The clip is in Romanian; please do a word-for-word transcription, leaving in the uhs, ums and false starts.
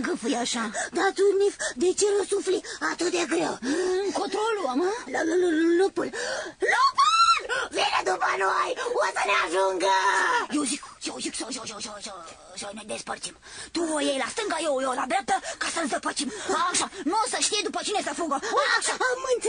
gâfâi așa? Dar tu, Nif, de ce răsufli atât de greu? Încotro o luăm, mă? Lupul! Lupul! Vine după noi! O să ne ajungă! Eu zic, eu zic să, să, să, să, să, să ne despărțim. Tu o iei la stânga, eu o iau la dreapta, ca să-l zăpăcim. Așa, nu o să știe după cine să fugă. Așa. Am înțeles.